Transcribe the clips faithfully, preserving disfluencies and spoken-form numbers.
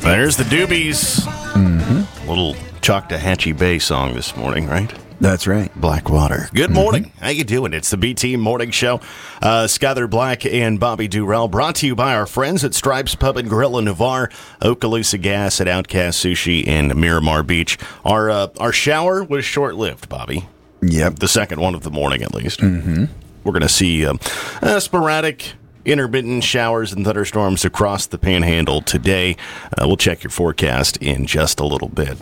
There's the Doobies. Mm-hmm. Little Choctawhatchee Bay song this morning, right? That's right. Blackwater. Good morning. Mm-hmm. How you doing? It's the B-Team Morning Show. Uh, Skyler Black and Bobby Durrell, brought to you by our friends at Stripes Pub and Grill in Navarre, Okaloosa Gas at Outcast Sushi, and Miramar Beach. Our uh, our shower was short-lived, Bobby. Yep. The second one of the morning, at least. Mm-hmm. We're going to see um, uh, sporadic, intermittent showers and thunderstorms across the Panhandle today. Uh, we'll check your forecast in just a little bit.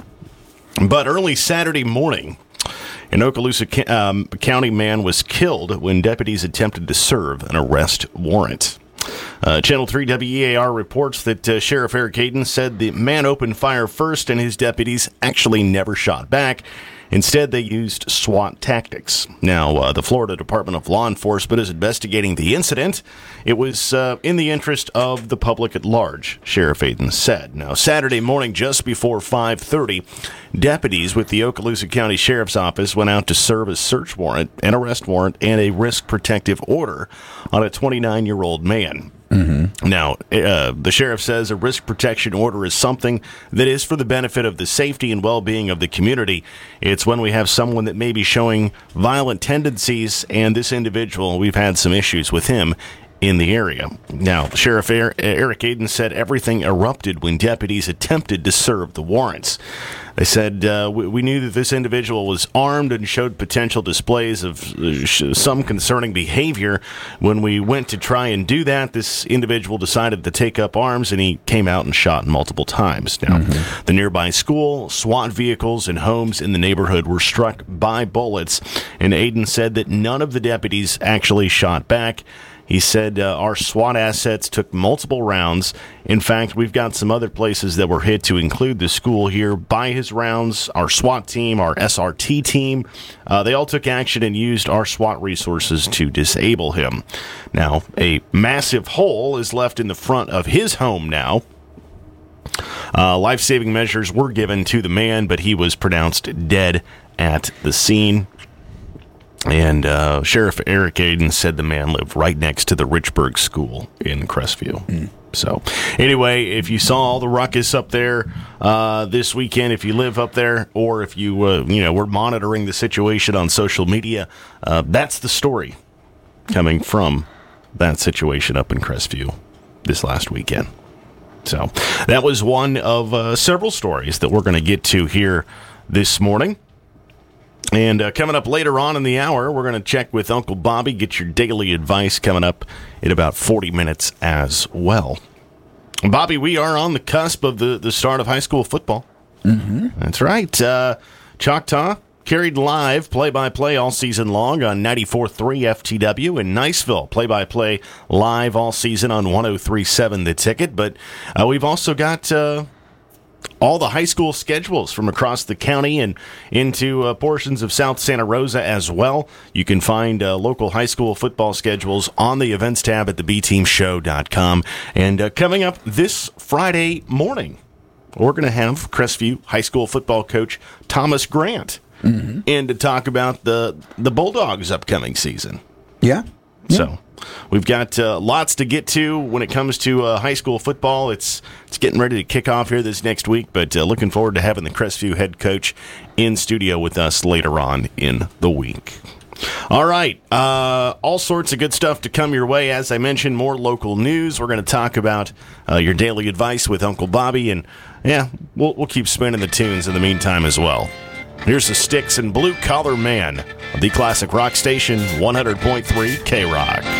But early Saturday morning, an Okaloosa um, County man was killed when deputies attempted to serve an arrest warrant. Uh, Channel three W E A R reports that uh, Sheriff Eric Hayden said the man opened fire first and his deputies actually never shot back. Instead, they used SWAT tactics. Now, uh, the Florida Department of Law Enforcement is investigating the incident. It was uh, in the interest of the public at large, Sheriff Hayden said. Now, Saturday morning, just before five thirty, deputies with the Okaloosa County Sheriff's Office went out to serve a search warrant, an arrest warrant, and a risk protective order on a twenty-nine-year-old man. Mm-hmm. Now, uh, the sheriff says a risk protection order is something that is for the benefit of the safety and well-being of the community. It's when we have someone that may be showing violent tendencies, and this individual, we've had some issues with him in the area. Now, Sheriff Eric Hayden said everything erupted when deputies attempted to serve the warrants. They said, uh, we, we knew that this individual was armed and showed potential displays of uh, sh- some concerning behavior. When we went to try and do that, this individual decided to take up arms, and he came out and shot multiple times. Now, mm-hmm. the nearby school, SWAT vehicles, and homes in the neighborhood were struck by bullets, and Hayden said that none of the deputies actually shot back. He said uh, our SWAT assets took multiple rounds. In fact, we've got some other places that were hit, to include the school here. By his rounds, our SWAT team, our S R T team, uh, they all took action and used our SWAT resources to disable him. Now, a massive hole is left in the front of his home now. Uh, life-saving measures were given to the man, but he was pronounced dead at the scene. And uh, Sheriff Eric Hayden said the man lived right next to the Richburg School in Crestview. Mm. So, anyway, if you saw all the ruckus up there uh, this weekend, if you live up there, or if you, uh, you know, were monitoring the situation on social media, uh, that's the story coming from that situation up in Crestview this last weekend. So, that was one of uh, several stories that we're going to get to here this morning. And uh, coming up later on in the hour, we're going to check with Uncle Bobby, get your daily advice coming up in about forty minutes as well. Bobby, we are on the cusp of the, the start of high school football. Mm-hmm. That's right. Uh, Choctaw carried live play-by-play all season long on ninety-four point three F T W, and Niceville play-by-play live all season on one oh three point seven The Ticket. But uh, we've also got... Uh, all the high school schedules from across the county and into uh, portions of South Santa Rosa as well. You can find uh, local high school football schedules on the events tab at the b team show dot com. And uh, coming up this Friday morning, we're going to have Crestview high school football coach Thomas Grant mm-hmm. in to talk about the, the Bulldogs' upcoming season. Yeah. yeah. So... We've got uh, lots to get to when it comes to uh, high school football. It's it's getting ready to kick off here this next week, but uh, looking forward to having the Crestview head coach in studio with us later on in the week. All right, uh, all sorts of good stuff to come your way. As I mentioned, more local news. We're going to talk about uh, your daily advice with Uncle Bobby, and yeah, we'll we'll keep spinning the tunes in the meantime as well. Here's the Styx and Blue Collar Man of the classic rock station one hundred point three K-Rock.